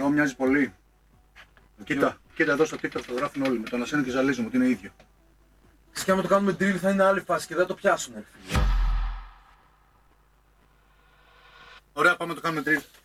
Εγώ μοιάζει πολύ. Κοίτα εδώ στο TikTok το γράφουν όλοι. Με τον Ασένιο και Ζαλίζο μου ότι είναι ίδιο. Και άμα το κάνουμε drill θα είναι άλλη φάση και δεν το πιάσουμε. Ωραία, πάμε να το κάνουμε drill.